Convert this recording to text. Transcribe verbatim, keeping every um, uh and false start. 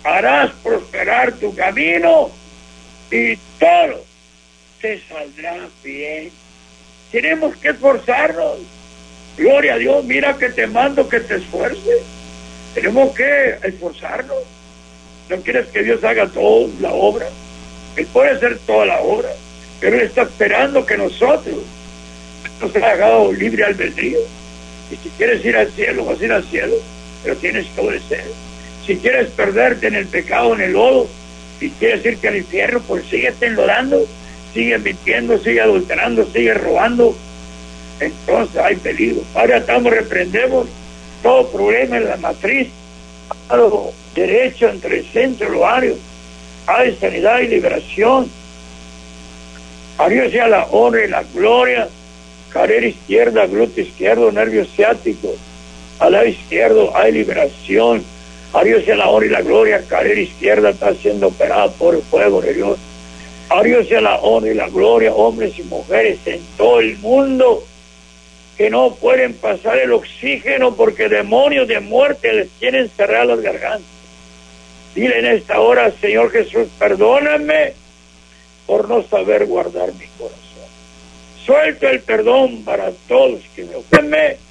harás prosperar tu camino y todo te saldrá bien. Tenemos que esforzarnos. Gloria a Dios, mira que te mando que te esfuerces. Tenemos que esforzarnos. ¿No quieres que Dios haga toda la obra? Él puede hacer toda la obra, pero Él está esperando que nosotros nos hagamos libre albedrío. Y si quieres ir al cielo, vas a ir al cielo, pero tienes que obedecer. Si quieres perderte en el pecado, en el lodo, y quieres irte al infierno, pues síguete enlodando, sigue mintiendo, sigue adulterando, sigue robando. Entonces hay peligro. Ahora estamos, reprendemos todo problema en la matriz, a lo derecho entre el centro y el ovario. Hay sanidad y liberación. A Dios sea la honra y la gloria. Carrera izquierda, glúteo izquierdo, nervio ciático. Al lado izquierdo hay liberación. A Dios sea la honra y la gloria. Carrera izquierda está siendo operada por el fuego de Dios. A Dios sea la honra y la gloria. Hombres y mujeres en todo el mundo que no pueden pasar el oxígeno porque demonios de muerte les quieren cerrar las gargantas. Dile en esta hora: Señor Jesús, perdóname por no saber guardar mi corazón. Suelto el perdón para todos que me ofenden